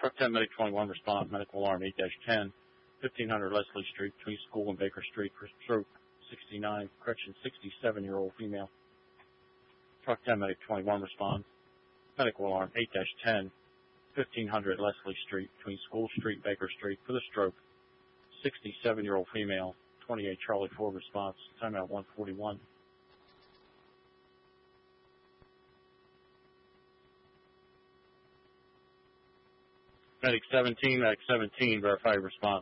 Truck 10, Medic 21, respond. Medical alarm 8-10, 1500 Leslie Street, between School and Baker Street, for stroke 69, correction 67-year-old female. Truck 10, Medic 21, respond. Medical alarm 8-10, 1500 Leslie Street, between School Street, Baker Street, for the stroke 67-year-old female. 28 Charlie 4 response. Timeout 141. Medic 17, verify response.